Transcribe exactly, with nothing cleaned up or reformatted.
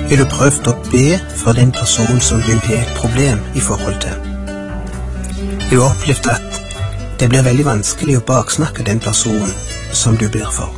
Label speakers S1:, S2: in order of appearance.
S1: Har du prøvd å be for den person som du har et problem i forhold til? Har du opplevd at det blir veldig vanskelig å baksnakke den personen som du ber for?